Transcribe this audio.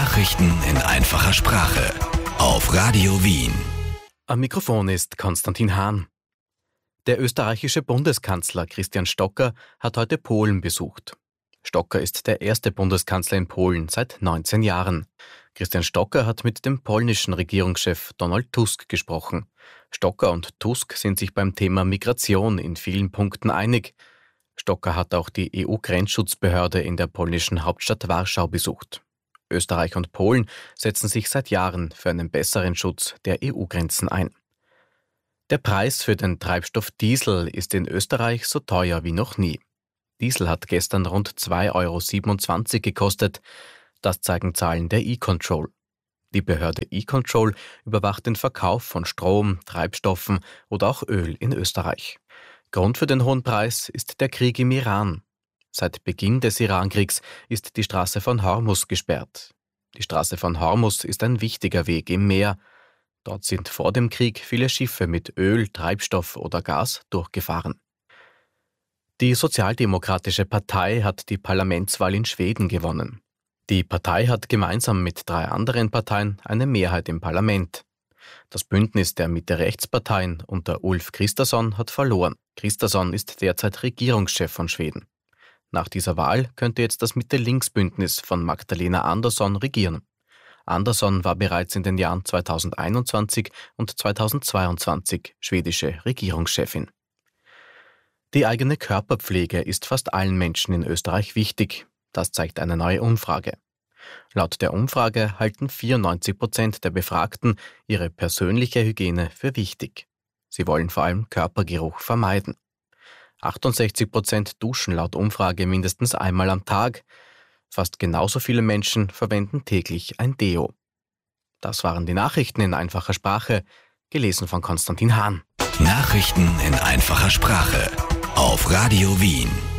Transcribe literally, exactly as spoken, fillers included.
Nachrichten in einfacher Sprache auf Radio Wien. Am Mikrofon ist Konstantin Hahn. Der österreichische Bundeskanzler Christian Stocker hat heute Polen besucht. Stocker ist der erste Bundeskanzler in Polen seit neunzehn Jahren. Christian Stocker hat mit dem polnischen Regierungschef Donald Tusk gesprochen. Stocker und Tusk sind sich beim Thema Migration in vielen Punkten einig. Stocker hat auch die E U-Grenzschutzbehörde in der polnischen Hauptstadt Warschau besucht. Österreich und Polen setzen sich seit Jahren für einen besseren Schutz der E U-Grenzen ein. Der Preis für den Treibstoff Diesel ist in Österreich so teuer wie noch nie. Diesel hat gestern rund zwei Euro siebenundzwanzig gekostet. Das zeigen Zahlen der E-Control. Die Behörde E-Control überwacht den Verkauf von Strom, Treibstoffen oder auch Öl in Österreich. Grund für den hohen Preis ist der Krieg im Iran. Seit Beginn des Irankriegs ist die Straße von Hormuz gesperrt. Die Straße von Hormuz ist ein wichtiger Weg im Meer. Dort sind vor dem Krieg viele Schiffe mit Öl, Treibstoff oder Gas durchgefahren. Die Sozialdemokratische Partei hat die Parlamentswahl in Schweden gewonnen. Die Partei hat gemeinsam mit drei anderen Parteien eine Mehrheit im Parlament. Das Bündnis der Mitte-Rechts-Parteien unter Ulf Kristersson hat verloren. Kristersson ist derzeit Regierungschef von Schweden. Nach dieser Wahl könnte jetzt das Mitte-Links-Bündnis von Magdalena Andersson regieren. Andersson war bereits in den Jahren zweitausendeinundzwanzig und zweitausendzweiundzwanzig schwedische Regierungschefin. Die eigene Körperpflege ist fast allen Menschen in Österreich wichtig. Das zeigt eine neue Umfrage. Laut der Umfrage halten vierundneunzig Prozent der Befragten ihre persönliche Hygiene für wichtig. Sie wollen vor allem Körpergeruch vermeiden. achtundsechzig Prozent duschen laut Umfrage mindestens einmal am Tag. Fast genauso viele Menschen verwenden täglich ein Deo. Das waren die Nachrichten in einfacher Sprache, gelesen von Konstantin Hahn. Nachrichten in einfacher Sprache auf Radio Wien.